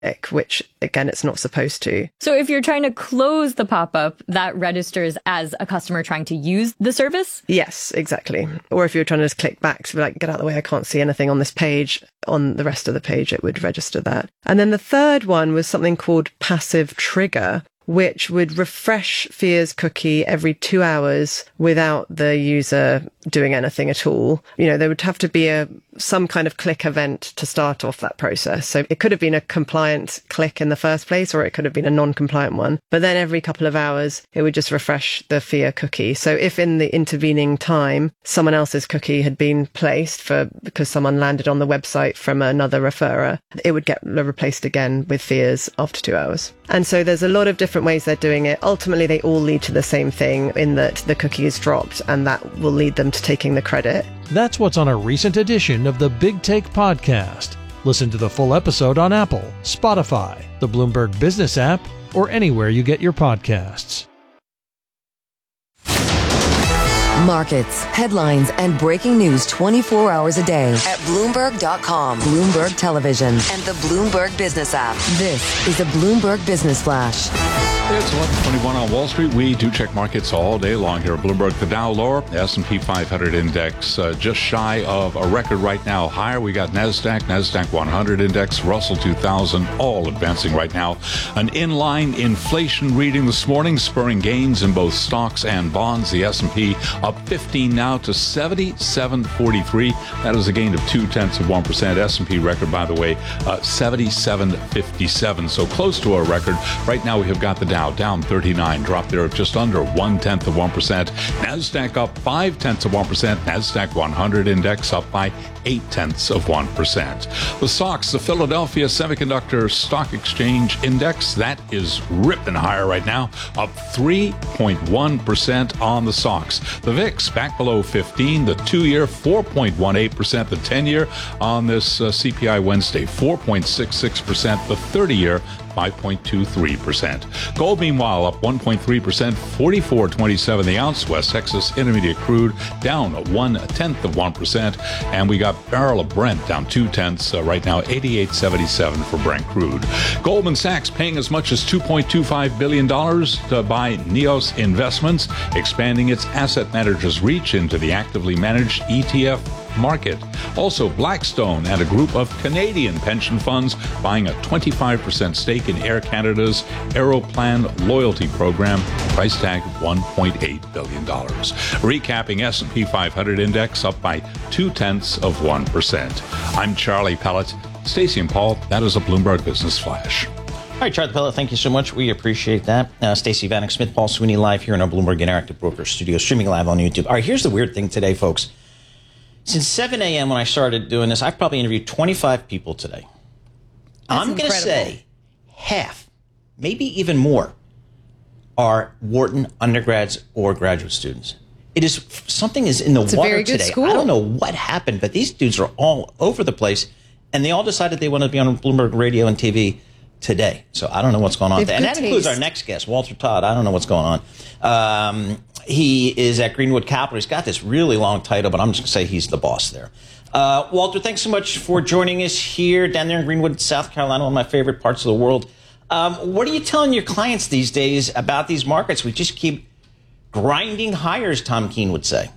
which again, it's not supposed to. So if you're trying to close the pop-up, that registers as a customer trying to use the service? Yes, exactly. Or if you're trying to just click back to be like, get out of the way, I can't see anything on this page, on the rest of the page, it would register that. And then the third one was something called passive trigger, which would refresh Fear's cookie every 2 hours without the user doing anything at all. You know, there would have to be some kind of click event to start off that process. So it could have been a compliant click in the first place, or it could have been a non-compliant one. But then every couple of hours, it would just refresh the Fear cookie. So if in the intervening time, someone else's cookie had been placed because someone landed on the website from another referrer, it would get replaced again with Fear's after 2 hours. And so there's a lot of different ways they're doing it. Ultimately, they all lead to the same thing in that the cookie is dropped, and that will lead them to taking the credit. That's what's on a recent edition of the Big Take podcast. Listen to the full episode on Apple, Spotify, the Bloomberg Business app, or anywhere you get your podcasts. Markets, headlines, and breaking news 24 hours a day at Bloomberg.com, Bloomberg Television, and the Bloomberg Business app. This is a Bloomberg Business Flash. It's 11:21 on Wall Street. We do check markets all day long here at Bloomberg. The Dow lower, S&P 500 index just shy of a record right now. Higher, we got NASDAQ 100 index, Russell 2000, all advancing right now. An inline inflation reading this morning, spurring gains in both stocks and bonds. The S&P up 15 now to 77.43. That is a gain of 0.2%. S&P record, by the way, 77.57. So close to a record. Right now we have got the Dow down 39, dropped there of just under 0.1%. NASDAQ up 0.5%. NASDAQ 100 index up by 0.8%. The SOX, the Philadelphia Semiconductor Stock Exchange Index, that is ripping higher right now, up 3.1% on the SOX. The VIX back below 15, the 2-year 4.18%, the 10-year on this CPI Wednesday 4.66%, the 30-year 5.23%. Gold, meanwhile, up 1.3%, 44.27 the ounce. West Texas Intermediate crude down 0.1%, and we got barrel of Brent down 0.2 right now, 88.77 for Brent crude. Goldman Sachs paying as much as $2.25 billion to buy Neos Investments, expanding its asset managers' reach into the actively managed ETF market. Also, Blackstone and a group of Canadian pension funds buying a 25% stake in Air Canada's Aeroplan loyalty program, price tag $1.8 billion. Recapping S&P 500 index up by 0.2%. I'm Charlie Pellet. Stacey and Paul, that is a Bloomberg Business Flash. All right, Charlie Pellet, thank you so much. We appreciate that. Stacey Vanek Smith, Paul Sweeney live here in our Bloomberg Interactive Broker studio, streaming live on YouTube. All right, here's the weird thing today, folks. Since 7 a.m. when I started doing this, I've probably interviewed 25 people today. That's I'm going to say half, maybe even more, are Wharton undergrads or graduate students. It is something is in the water today. School. I don't know what happened, but these dudes are all over the place, and they all decided they wanted to be on Bloomberg Radio and TV today. So I don't know what's going on. And that includes our next guest, Walter Todd. I don't know what's going on. He is at Greenwood Capital. He's got this really long title, but I'm just going to say he's the boss there. Walter, thanks so much for joining us here down there in Greenwood, South Carolina, one of my favorite parts of the world. What are you telling your clients these days about these markets? We just keep grinding higher, as Tom Keene would say.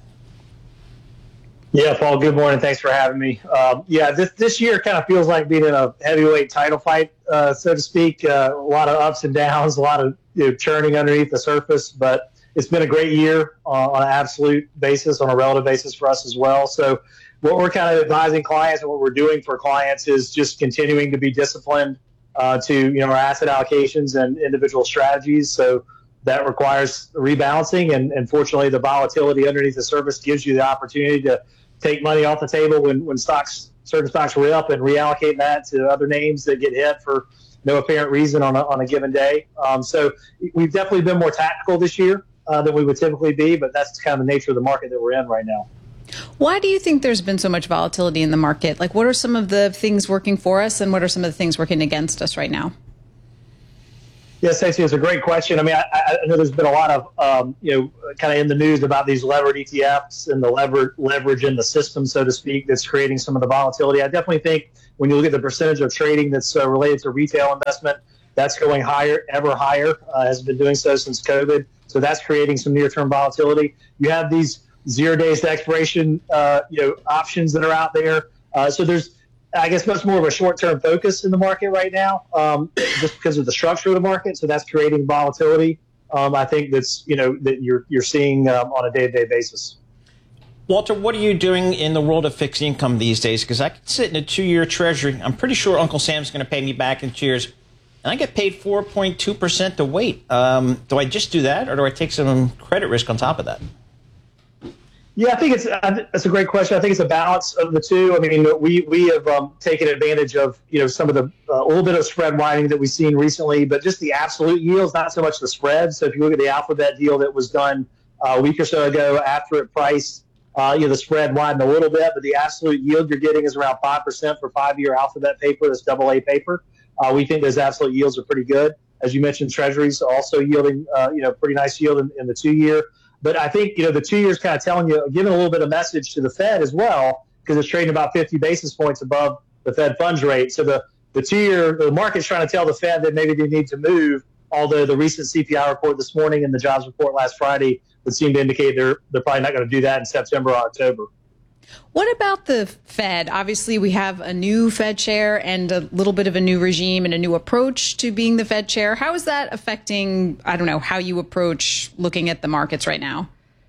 Yeah, Paul, good morning. Thanks for having me. This year kind of feels like being in a heavyweight title fight, so to speak. A lot of ups and downs, a lot of churning underneath the surface, but it's been a great year on an absolute basis, on a relative basis for us as well. So what we're kind of advising clients and what we're doing for clients is just continuing to be disciplined to our asset allocations and individual strategies. So that requires rebalancing, and fortunately the volatility underneath the surface gives you the opportunity to take money off the table when certain stocks were up and reallocate that to other names that get hit for no apparent reason on a given day. So we've definitely been more tactical this year than we would typically be, but that's kind of the nature of the market that we're in right now. Why do you think there's been so much volatility in the market? Like, what are some of the things working for us, and what are some of the things working against us right now? Yes, Stacey, it's a great question. I mean, I know there's been a lot of, kind of in the news about these levered ETFs and the leverage in the system, so to speak, that's creating some of the volatility. I definitely think When you look at the percentage of trading that's related to retail investment, that's going higher, ever higher, has been doing so since COVID. So that's creating some near-term volatility. You have these 0 days to expiration, options that are out there. So there's, I guess, much more of a short-term focus in the market right now, just because of the structure of the market. So that's creating volatility. I think that's, that you're seeing on a day-to-day basis. Walter, what are you doing in the world of fixed income these days? Because I can sit in a 2-year treasury. I'm pretty sure Uncle Sam's going to pay me back in 2 years. And I get paid 4.2% to wait. Do I just do that, or do I take some credit risk on top of that? Yeah, I think that's a great question. I think it's a balance of the two. I mean, we have taken advantage of some of the a little bit of spread widening that we've seen recently, but just the absolute yields, not so much the spread. So if you look at the Alphabet deal that was done a week or so ago after it priced, the spread widened a little bit, but the absolute yield you're getting is around 5% for 5-year Alphabet paper. That's AA paper. We think those absolute yields are pretty good. As you mentioned, Treasuries also yielding, pretty nice yield in the 2-year. But I think, the 2 years kind of telling you, giving a little bit of message to the Fed as well, because it's trading about 50 basis points above the Fed funds rate. So the 2-year, the market's trying to tell the Fed that maybe they need to move, although the recent CPI report this morning and the jobs report last Friday would seem to indicate they're probably not going to do that in September or October. What about the Fed? Obviously, we have a new Fed chair and a little bit of a new regime and a new approach to being the Fed chair. How is that affecting, how you approach looking at the markets right now?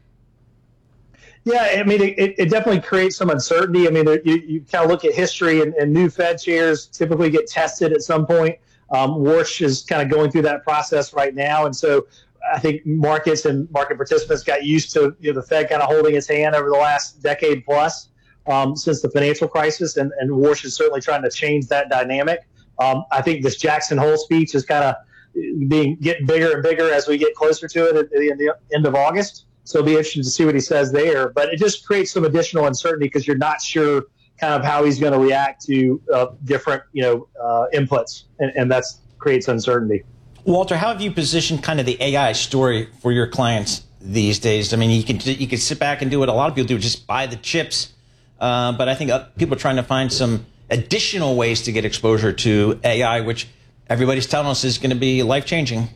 Yeah, I mean, it definitely creates some uncertainty. I mean, you kind of look at history, and new Fed chairs typically get tested at some point. Warsh is kind of going through that process right now. And so I think markets and market participants got used to the Fed kind of holding its hand over the last decade plus since the financial crisis, and Warsh is certainly trying to change that dynamic. I think this Jackson Hole speech is kind of getting bigger and bigger as we get closer to it at the end of August. So it'll be interesting to see what he says there. But it just creates some additional uncertainty because you're not sure kind of how he's going to react to different inputs, and that creates uncertainty. Walter, how have you positioned kind of the AI story for your clients these days? I mean, you can sit back and do what a lot of people do, just buy the chips. But I think people are trying to find some additional ways to get exposure to AI, which everybody's telling us is going to be life-changing.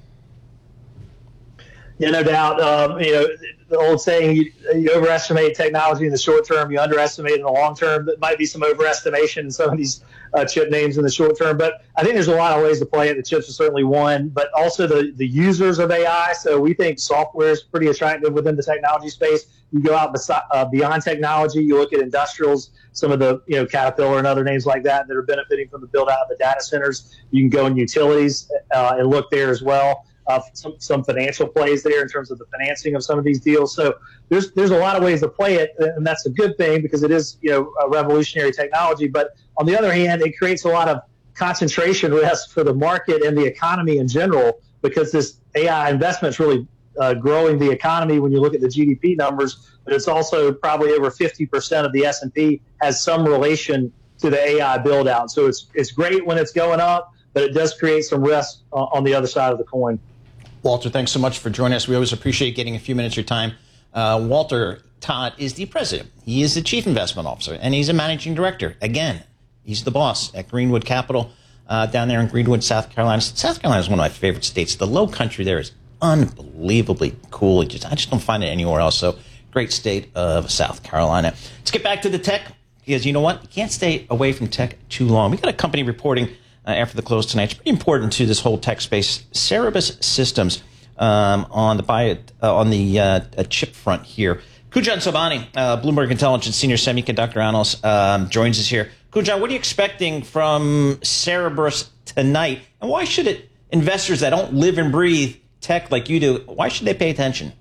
Yeah, no doubt. The old saying, you overestimate technology in the short term, you underestimate in the long term. There might be some overestimation in some of these chip names in the short term. But I think there's a lot of ways to play it. The chips are certainly one, but also the users of AI. So we think software is pretty attractive within the technology space. You go out beyond technology, you look at industrials, some of the Caterpillar and other names like that are benefiting from the build out of the data centers. You can go in utilities and look there as well. Some financial plays there in terms of the financing of some of these deals. So there's a lot of ways to play it, and that's a good thing because it is a revolutionary technology. But on the other hand, it creates a lot of concentration risk for the market and the economy in general because this AI investment is really growing the economy when you look at the GDP numbers. But it's also probably over 50% of the S&P has some relation to the AI build out. So it's great when it's going up, but it does create some risk on the other side of the coin. Walter, thanks so much for joining us. We always appreciate getting a few minutes of your time. Walter Todd is the president. He is the chief investment officer, and he's a managing director. Again, he's the boss at Greenwood Capital down there in Greenwood, South Carolina. South Carolina is one of my favorite states. The low country there is unbelievably cool. I just don't find it anywhere else. So great state of South Carolina. Let's get back to the tech, because you know what? You can't stay away from tech too long. We got a company reporting after the close tonight. It's pretty important to this whole tech space. Cerberus Systems on the chip front here. Kujan Sobhani, Bloomberg Intelligence senior semiconductor analyst, joins us here. Kujan, what are you expecting from Cerberus tonight, and why should investors that don't live and breathe tech like you do, why should they pay attention?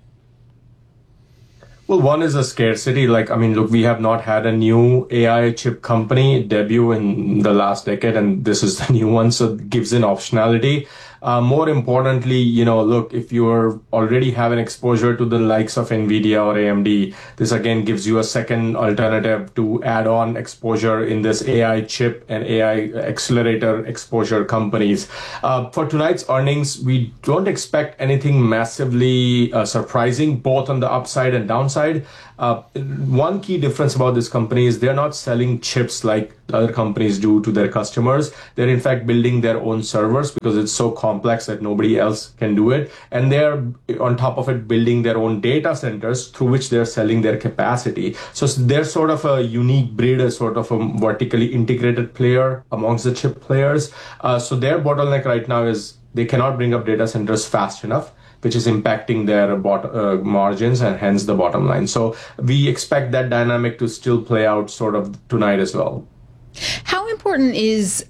Well, one is a scarcity. Look, we have not had a new AI chip company debut in the last decade, and this is the new one, so it gives an optionality. More importantly, look, if you already have an exposure to the likes of NVIDIA or AMD, this again gives you a second alternative to add on exposure in this AI chip and AI accelerator exposure companies. For tonight's earnings, we don't expect anything massively surprising, both on the upside and downside. One key difference about this company is they're not selling chips like other companies do to their customers. They're in fact building their own servers because it's so complex that nobody else can do it. And they're on top of it building their own data centers through which they're selling their capacity. So they're sort of a unique breed, a sort of a vertically integrated player amongst the chip players. So their bottleneck right now is they cannot bring up data centers fast enough, which is impacting their margins and hence the bottom line. So we expect that dynamic to still play out sort of tonight as well. How important is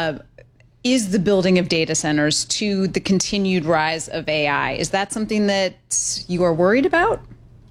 the building of data centers to the continued rise of AI? Is that something that you are worried about?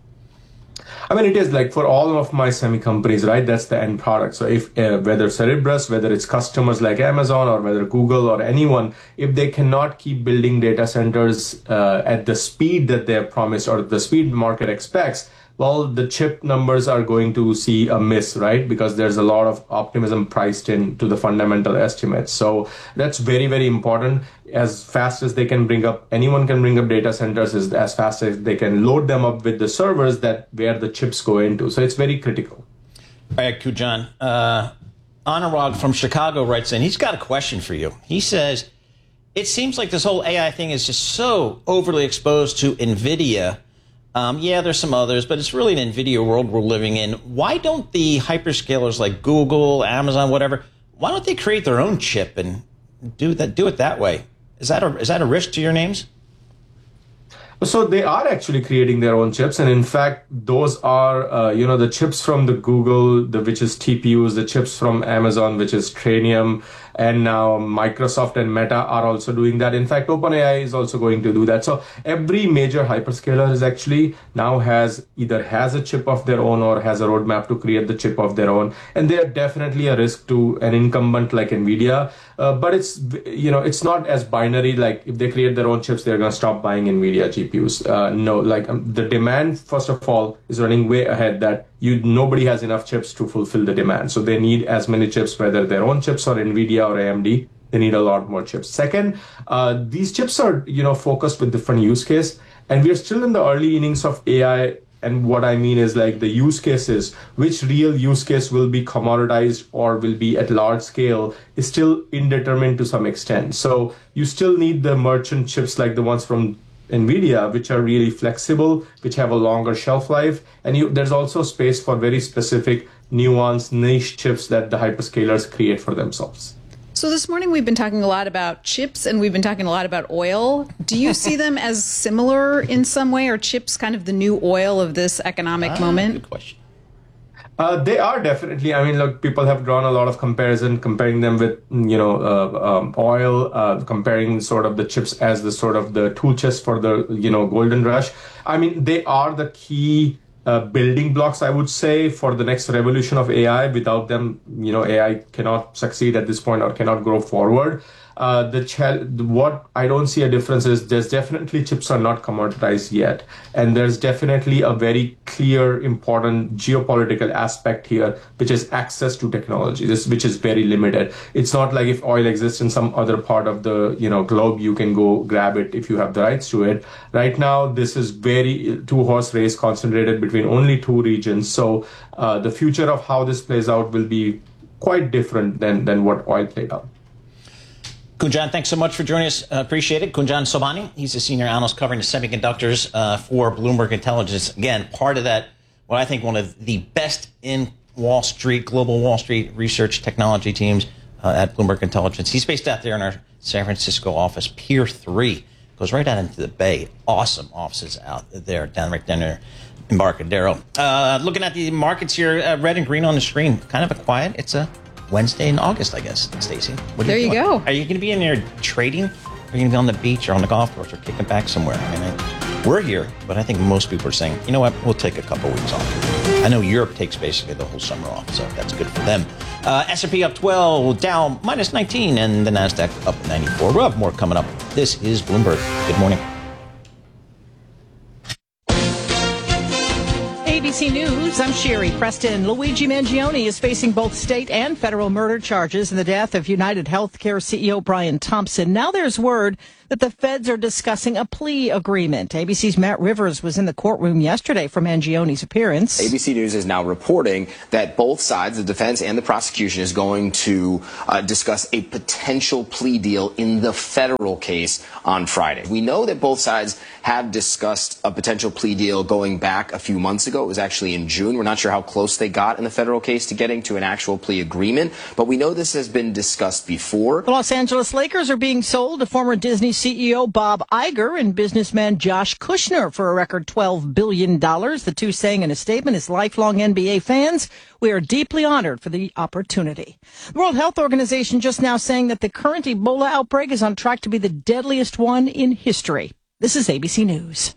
I mean, it is like for all of my semi companies, right? That's the end product. So if whether Cerebras, whether it's customers like Amazon or whether Google or anyone, if they cannot keep building data centers at the speed that they have promised or the speed market expects, well, the chip numbers are going to see a miss, right? Because there's a lot of optimism priced into the fundamental estimates. So that's very, very important. As fast as they can bring up, anyone can bring up data centers as fast as they can load them up with the servers that where the chips go into. So it's very critical. All right, Kunjan. Anurag from Chicago writes in, he's got a question for you. He says, it seems like this whole AI thing is just so overly exposed to NVIDIA. Yeah, there's some others, but it's really an NVIDIA world we're living in. Why don't the hyperscalers like Google, Amazon, whatever, why don't they create their own chip and do it that way? Is that a risk to your names? So they are actually creating their own chips. And in fact, those are, the chips from the Google, which is TPUs, the chips from Amazon, which is Trainium, and now Microsoft and Meta are also doing that. In fact, OpenAI is also going to do that. So every major hyperscaler is actually now has a chip of their own or has a roadmap to create the chip of their own. And they are definitely a risk to an incumbent like NVIDIA. But it's not as binary, like if they create their own chips, they're going to stop buying NVIDIA GPUs. The demand, first of all, is running way ahead that nobody has enough chips to fulfill the demand. So they need as many chips, whether their own chips or NVIDIA or AMD, they need a lot more chips. Second, these chips are, focused with different use case. And we're still in the early innings of AI. And what I mean is like the use cases, which real use case will be commoditized or will be at large scale is still indeterminate to some extent. So you still need the merchant chips like the ones from NVIDIA, which are really flexible, which have a longer shelf life. And there's also space for very specific, nuanced niche chips that the hyperscalers create for themselves. So this morning we've been talking a lot about chips and we've been talking a lot about oil. Do you see them as similar in some way? Are chips kind of the new oil of this economic moment? Good question. They are definitely. I mean, look, people have drawn a lot of comparing them with, oil, comparing sort of the chips as the sort of the tool chest for the, golden rush. I mean, they are the key building blocks, I would say, for the next revolution of AI. Without them, AI cannot succeed at this point or cannot grow forward. What I don't see a difference is there's definitely chips are not commoditized yet. And there's definitely a very clear, important geopolitical aspect here, which is access to technology, which is very limited. It's not like if oil exists in some other part of the globe, you can go grab it if you have the rights to it. Right now, this is very two-horse race concentrated between only two regions. So the future of how this plays out will be quite different than what oil played out. Kunjan, thanks so much for joining us. Appreciate it. Kunjan Sobhani, he's a senior analyst covering the semiconductors for Bloomberg Intelligence. Again, part of that, what I think one of the best in Wall Street, global Wall Street research technology teams at Bloomberg Intelligence. He's based out there in our San Francisco office, Pier 3. Goes right out into the bay. Awesome offices out there, right down there. Embarcadero. Looking at the markets here, red and green on the screen. Kind of a quiet. It's a Wednesday in August, I guess, Stacey. There you go. Are you going to be in there trading? Or are you going to be on the beach or on the golf course or kicking back somewhere? I mean, we're here, but I think most people are saying, you know what, we'll take a couple weeks off. I know Europe takes basically the whole summer off, so that's good for them. S&P up 12, Dow minus 19, and the NASDAQ up 94. We'll have more coming up. This is Bloomberg. Good morning. ABC News, I'm Sherry Preston. Luigi Mangione is facing both state and federal murder charges in the death of United Healthcare CEO Brian Thompson. Now there's word that the feds are discussing a plea agreement. ABC's Matt Rivers was in the courtroom yesterday for Mangione's appearance. ABC News is now reporting that both sides, the defense and the prosecution, is going to discuss a potential plea deal in the federal case on Friday. We know that both sides have discussed a potential plea deal going back a few months ago. It was actually in June. We're not sure how close they got in the federal case to getting to an actual plea agreement, but we know this has been discussed before. The Los Angeles Lakers are being sold to former Disney CEO Bob Iger and businessman Josh Kushner for a record $12 billion. The two saying in a statement, as lifelong NBA fans, we are deeply honored for the opportunity. The World Health Organization just now saying that the current Ebola outbreak is on track to be the deadliest one in history. This is ABC News.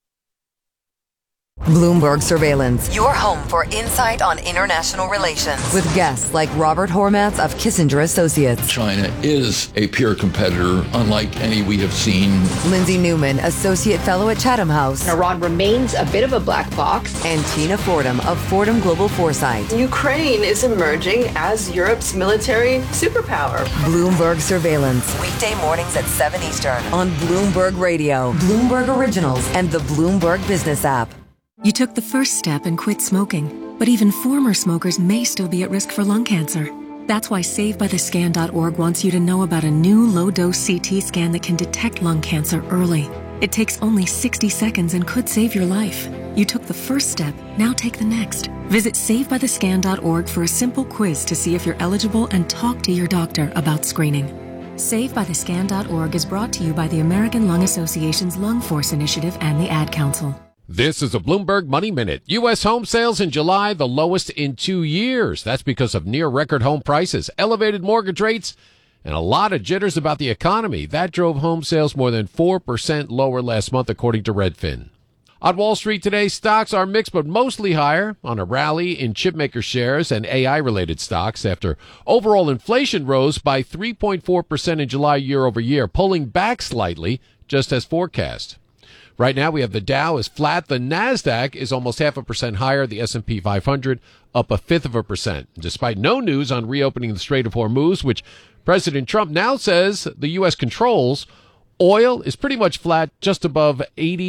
Bloomberg Surveillance, your home for insight on international relations. With guests like Robert Hormats of Kissinger Associates. China is a peer competitor, unlike any we have seen. Lindsay Newman, Associate Fellow at Chatham House. Iran remains a bit of a black box. And Tina Fordham of Fordham Global Foresight. Ukraine is emerging as Europe's military superpower. Bloomberg Surveillance, weekday mornings at 7 Eastern on Bloomberg Radio, Bloomberg Originals, and the Bloomberg Business app. You took the first step and quit smoking, but even former smokers may still be at risk for lung cancer. That's why SaveByTheScan.org wants you to know about a new low-dose CT scan that can detect lung cancer early. It takes only 60 seconds and could save your life. You took the first step, now take the next. Visit SaveByTheScan.org for a simple quiz to see if you're eligible and talk to your doctor about screening. SaveByTheScan.org is brought to you by the American Lung Association's Lung Force Initiative and the Ad Council. This is a Bloomberg Money Minute. U.S. home sales in July, the lowest in 2 years. That's because of near-record home prices, elevated mortgage rates, and a lot of jitters about the economy. That drove home sales more than 4% lower last month, according to Redfin. On Wall Street today, stocks are mixed but mostly higher on a rally in chipmaker shares and AI-related stocks after overall inflation rose by 3.4% in July year over year, pulling back slightly, just as forecast. Right now, we have the Dow is flat. The NASDAQ is almost 0.5% higher. The S&P 500 up 0.5%. Despite no news on reopening the Strait of Hormuz, which President Trump now says the U.S. controls, oil is pretty much flat, just above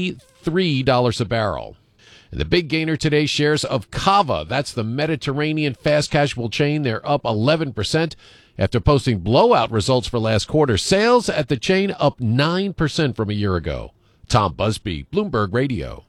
$83 a barrel. And the big gainer today, shares of Cava. That's the Mediterranean fast casual chain. They're up 11% after posting blowout results for last quarter. Sales at the chain up 9% from a year ago. Tom Busby, Bloomberg Radio.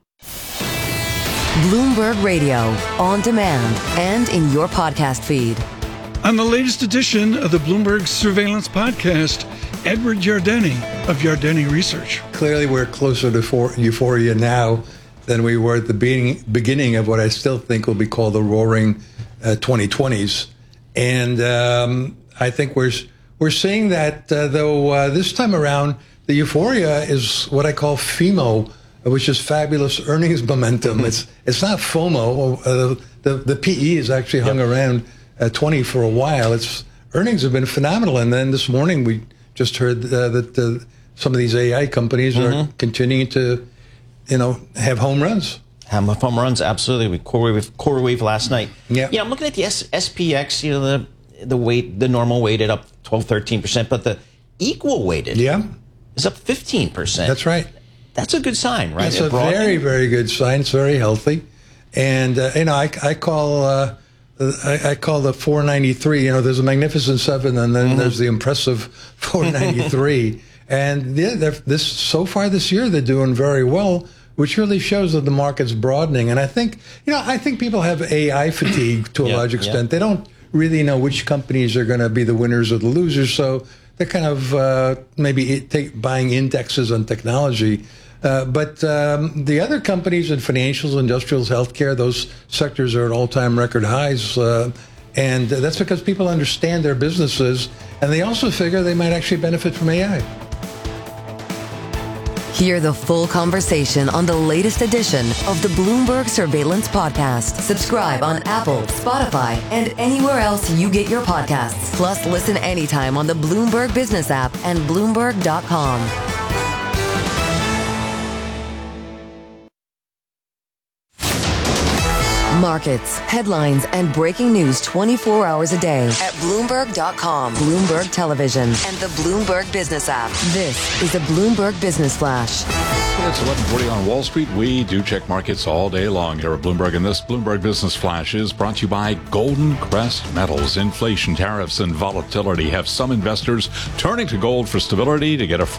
Bloomberg Radio, on demand and in your podcast feed. On the latest edition of the Bloomberg Surveillance Podcast, Edward Yardeni of Yardeni Research. Clearly, we're closer to euphoria now than we were at the beginning of what I still think will be called the roaring 2020s. And I think we're seeing that, though this time around, the euphoria is what I call FEMO, which is fabulous earnings momentum. It's not FOMO. The PE has actually hung around 20 for a while. Its earnings have been phenomenal. And then this morning we just heard that some of these AI companies are continuing to, have home runs. Have home runs, absolutely. With CoreWeave last night. Yeah, I'm looking at the SPX. The normal weighted up 12-13%, but the equal weighted is up 15%. That's right. That's a good sign, right? That's a very, very good sign. It's very healthy, and I call the 493. There's a magnificent 7, and then there's the impressive 493. And so far this year they're doing very well, which really shows that the market's broadening. And I think people have AI fatigue to a large extent. They don't really know which companies are going to be the winners or the losers, so they're kind of buying indexes on technology. But the other companies in financials, industrials, healthcare, those sectors are at all-time record highs. And that's because people understand their businesses, and they also figure they might actually benefit from AI. Hear the full conversation on the latest edition of the Bloomberg Surveillance Podcast. Subscribe on Apple, Spotify, and anywhere else you get your podcasts. Plus, listen anytime on the Bloomberg Business app and Bloomberg.com. Markets, headlines, and breaking news 24 hours a day at Bloomberg.com, Bloomberg Television, and the Bloomberg Business app. This is a Bloomberg Business Flash. It's 11:40 on Wall Street. We do check markets all day long here at Bloomberg, and this Bloomberg Business Flash is brought to you by Golden Crest Metals. Inflation, tariffs, and volatility have some investors turning to gold for stability to get a